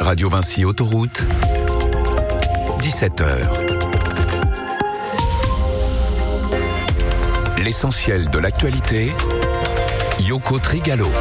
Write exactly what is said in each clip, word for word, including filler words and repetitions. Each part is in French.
Radio Vinci Autoroute, dix-sept heures. L'essentiel de l'actualité, Yoko Trigalo.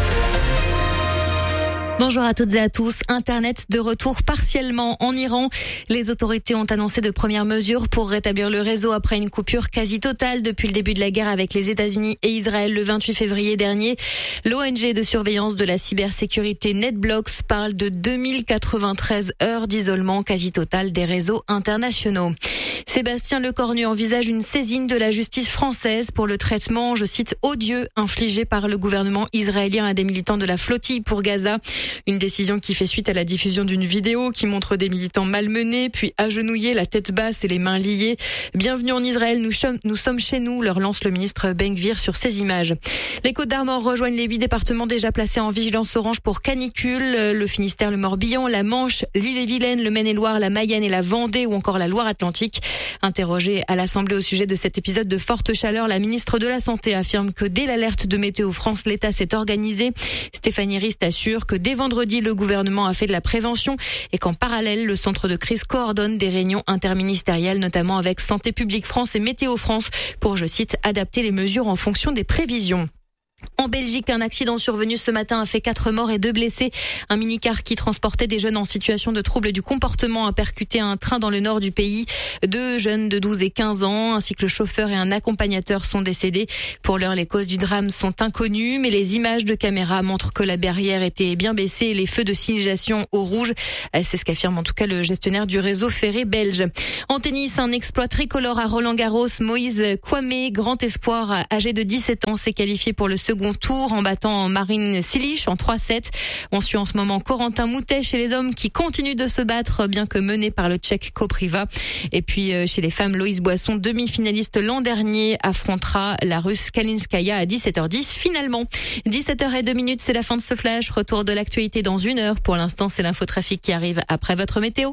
Bonjour à toutes et à tous. Internet de retour partiellement en Iran. Les autorités ont annoncé de premières mesures pour rétablir le réseau après une coupure quasi totale depuis le début de la guerre avec les États-Unis et Israël le vingt-huit février dernier. L'O N G de surveillance de la cybersécurité NetBlocks parle de deux mille quatre-vingt-treize heures d'isolement quasi total des réseaux internationaux. Sébastien Lecornu envisage une saisine de la justice française pour le traitement, je cite, odieux infligé par le gouvernement israélien à des militants de la flottille pour Gaza. Une décision qui fait suite à la diffusion d'une vidéo qui montre des militants malmenés, puis agenouillés, la tête basse et les mains liées. Bienvenue en Israël, nous sommes, nous sommes chez nous, leur lance le ministre Ben Gvir sur ces images. Les Côtes-d'Armor rejoignent les huit départements déjà placés en vigilance orange pour canicule. Le Finistère, le Morbihan, la Manche, l'Ille-et-Vilaine, le Maine-et-Loire, la Mayenne et la Vendée ou encore la Loire-Atlantique. Interrogée à l'Assemblée au sujet de cet épisode de forte chaleur, la ministre de la Santé affirme que dès l'alerte de Météo France, l'État s'est organisé. Stéphanie Rist assure que dès vendredi, le gouvernement a fait de la prévention et qu'en parallèle, le centre de crise coordonne des réunions interministérielles, notamment avec Santé publique France et Météo France, pour, je cite, adapter les mesures en fonction des prévisions. En Belgique, un accident survenu ce matin a fait quatre morts et deux blessés. Un minicar qui transportait des jeunes en situation de trouble du comportement a percuté un train dans le nord du pays. Deux jeunes de douze et quinze ans, ainsi que le chauffeur et un accompagnateur sont décédés. Pour l'heure, les causes du drame sont inconnues, mais les images de caméra montrent que la barrière était bien baissée et les feux de signalisation au rouge. C'est ce qu'affirme en tout cas le gestionnaire du réseau ferré belge. En tennis, un exploit tricolore à Roland-Garros. Moïse Kouamé, grand espoir âgé de dix-sept ans, s'est qualifié pour le second tour en battant Marin Cilic en trois sept. On suit en ce moment Corentin Moutet chez les hommes qui continue de se battre bien que mené par le Tchèque Kopriva. Et puis chez les femmes, Loïs Boisson, demi-finaliste l'an dernier, affrontera la Russe Kalinskaya à dix-sept heures dix finalement. dix-sept heures zéro deux minutes, c'est la fin de ce flash. Retour de l'actualité dans une heure. Pour l'instant, c'est l'infotrafic qui arrive après votre météo.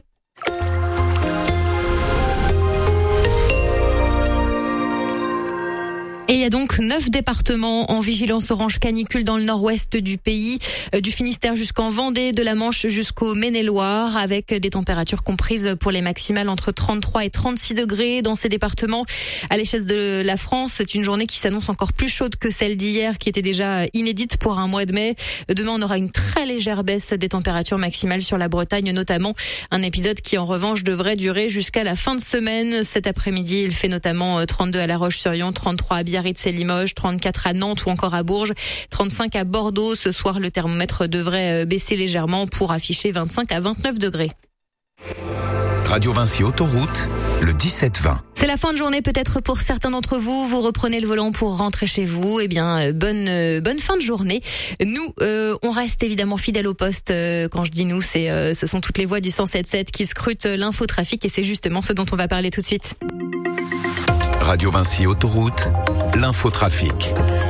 Et il y a donc neuf départements en vigilance orange canicule dans le nord-ouest du pays, euh, du Finistère jusqu'en Vendée, de la Manche jusqu'au Maine-et-Loire, avec des températures comprises pour les maximales entre trente-trois et trente-six degrés dans ces départements. À l'échelle de la France, c'est une journée qui s'annonce encore plus chaude que celle d'hier, qui était déjà inédite pour un mois de mai. Demain, on aura une très légère baisse des températures maximales sur la Bretagne notamment. Un épisode qui, en revanche, devrait durer jusqu'à la fin de semaine. Cet après-midi, il fait notamment trente-deux à La Roche-sur-Yon, trente-trois à Biarritz et Limoges, trente-quatre à Nantes ou encore à Bourges, trente-cinq à Bordeaux. Ce soir, le thermomètre devrait baisser légèrement pour afficher vingt-cinq à vingt-neuf degrés. Radio Vinci Autoroute, le dix-sept vingt. C'est la fin de journée peut-être pour certains d'entre vous. Vous reprenez le volant pour rentrer chez vous. Eh bien, bonne euh, bonne fin de journée. Nous, euh, on reste évidemment fidèles au poste. Euh, quand je dis nous, c'est euh, ce sont toutes les voix du cent sept sept qui scrutent l'infotrafic et c'est justement ce dont on va parler tout de suite. Radio Vinci Autoroute, l'infotrafic.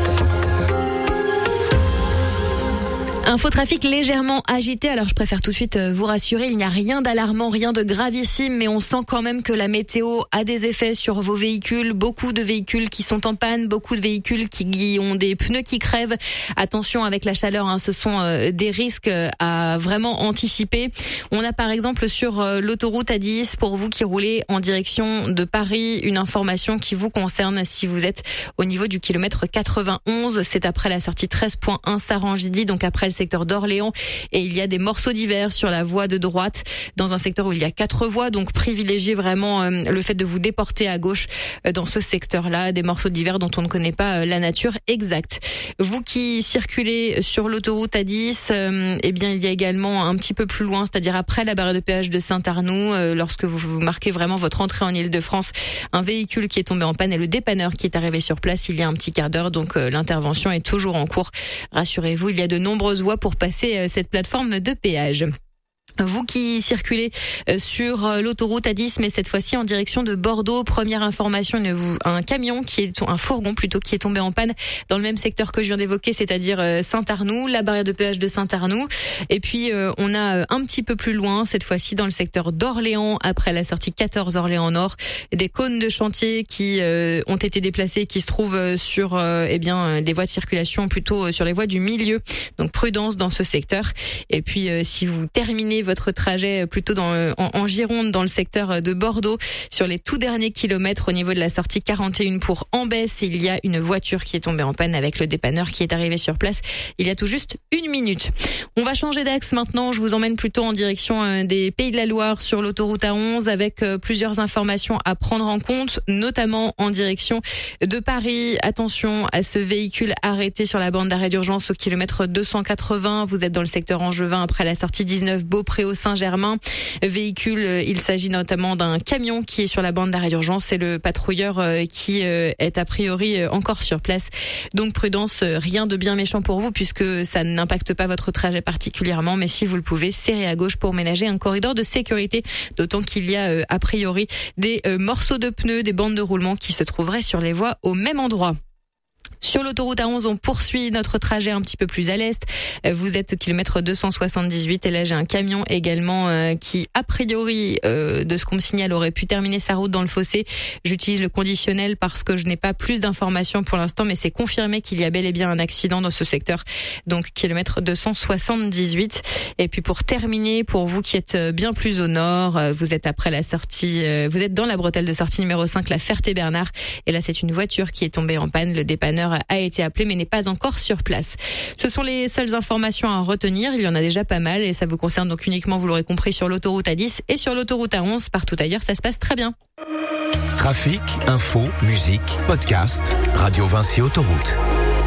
Infotrafic légèrement agité, alors je préfère tout de suite vous rassurer, il n'y a rien d'alarmant, rien de gravissime, mais on sent quand même que la météo a des effets sur vos véhicules, beaucoup de véhicules qui sont en panne, beaucoup de véhicules qui ont des pneus qui crèvent. Attention avec la chaleur, hein, ce sont euh, des risques à vraiment anticiper. On a par exemple sur euh, l'autoroute A dix, pour vous qui roulez en direction de Paris, une information qui vous concerne si vous êtes au niveau du kilomètre quatre-vingt-onze, c'est après la sortie treize point un Sarangidi, donc après le secteur d'Orléans, et il y a des morceaux d'hiver sur la voie de droite dans un secteur où il y a quatre voies, donc privilégiez vraiment euh, le fait de vous déporter à gauche euh, dans ce secteur-là, des morceaux d'hiver dont on ne connaît pas euh, la nature exacte. Vous qui circulez sur l'autoroute A dix, euh, eh bien il y a également un petit peu plus loin, c'est-à-dire après la barrière de péage de Saint-Arnoux, euh, lorsque vous, vous marquez vraiment votre entrée en Île-de-France, un véhicule qui est tombé en panne et le dépanneur qui est arrivé sur place il y a un petit quart d'heure, donc euh, l'intervention est toujours en cours. Rassurez-vous, il y a de nombreuses voies pour passer cette plateforme de péage. Vous qui circulez sur l'autoroute A dix, mais cette fois-ci en direction de Bordeaux, première information, un camion qui est, un fourgon plutôt, qui est tombé en panne dans le même secteur que je viens d'évoquer, c'est-à-dire Saint-Arnoux, la barrière de péage de Saint-Arnoux. Et puis, on a un petit peu plus loin, cette fois-ci dans le secteur d'Orléans, après la sortie quatorze Orléans Nord, des cônes de chantier qui ont été déplacés, qui se trouvent sur, eh bien, des voies de circulation, plutôt sur les voies du milieu. Donc, prudence dans ce secteur. Et puis, si vous terminez votre trajet plutôt dans, en, en Gironde, dans le secteur de Bordeaux. Sur les tout derniers kilomètres au niveau de la sortie quarante et un pour Ambès, il y a une voiture qui est tombée en panne avec le dépanneur qui est arrivé sur place il y a tout juste une minute. On va changer d'axe maintenant. Je vous emmène plutôt en direction des Pays de la Loire sur l'autoroute A onze avec plusieurs informations à prendre en compte, notamment en direction de Paris. Attention à ce véhicule arrêté sur la bande d'arrêt d'urgence au kilomètre deux cent quatre-vingts. Vous êtes dans le secteur Angevin après la sortie dix-neuf Beaupréau-Saint-Germain. Véhicule, il s'agit notamment d'un camion qui est sur la bande d'arrêt d'urgence et le patrouilleur qui est a priori encore sur place. Donc prudence, rien de bien méchant pour vous puisque ça n'impacte pas votre trajet particulièrement, mais si vous le pouvez, serrez à gauche pour ménager un corridor de sécurité, d'autant qu'il y a a priori des morceaux de pneus, des bandes de roulement qui se trouveraient sur les voies au même endroit. Sur l'autoroute A onze, on poursuit notre trajet un petit peu plus à l'est. Vous êtes au kilomètre deux cent soixante-dix-huit et là j'ai un camion également euh, qui a priori euh, de ce qu'on me signale aurait pu terminer sa route dans le fossé. J'utilise le conditionnel parce que je n'ai pas plus d'informations pour l'instant, mais c'est confirmé qu'il y a bel et bien un accident dans ce secteur. Donc kilomètre deux cent soixante-dix-huit. Et puis pour terminer, pour vous qui êtes bien plus au nord, vous êtes après la sortie, euh, vous êtes dans la bretelle de sortie numéro cinq, la Ferté-Bernard. Et là c'est une voiture qui est tombée en panne. Le dépanneur a été appelé mais n'est pas encore sur place. Ce sont les seules informations à retenir. Il y en a déjà pas mal et ça vous concerne donc uniquement, vous l'aurez compris, sur l'autoroute A dix et sur l'autoroute A onze. Partout ailleurs, ça se passe très bien. Trafic, info, musique, podcast, Radio Vinci Autoroute.